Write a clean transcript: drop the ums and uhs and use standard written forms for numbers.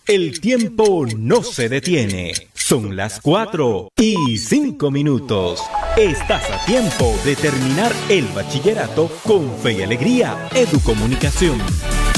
El tiempo no se detiene. Son las 4:05. Estás a tiempo de terminar el bachillerato con fe y alegría. Educomunicación.